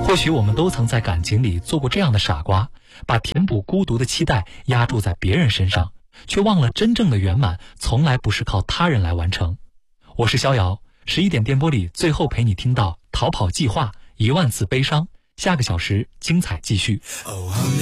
或许我们都曾在感情里做过这样的傻瓜，把填补孤独的期待压注在别人身上，却忘了真正的圆满从来不是靠他人来完成。我是逍遥，11点电波里最后陪你听到逃跑计划1万次悲伤，下个小时精彩继续。